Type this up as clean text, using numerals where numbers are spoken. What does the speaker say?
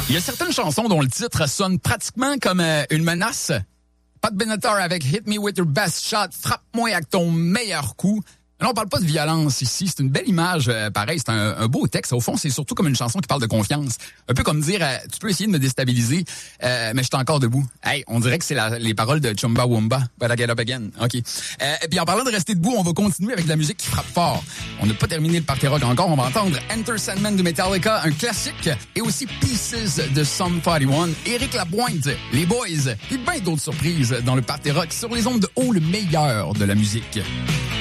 Il y a certaines chansons dont le titre sonne pratiquement comme une menace. Pat Benatar avec Hit Me With Your Best Shot, frappe-moi avec ton meilleur coup. Là, on parle pas de violence ici, c'est une belle image, pareil, c'est un beau texte. Au fond, c'est surtout comme une chanson qui parle de confiance. Un peu comme dire, tu peux essayer de me déstabiliser, mais je suis encore debout. Hey, on dirait que c'est les paroles de Chumbawamba, But I Get Up Again. OK. Et puis en parlant de rester debout, on va continuer avec de la musique qui frappe fort. On n'a pas terminé le party rock encore, on va entendre Enter Sandman de Metallica, un classique, et aussi Pieces de Sum 41, Éric Lapointe, les Boys, et bien d'autres surprises dans le party rock sur les ondes de haut, le meilleur de la musique.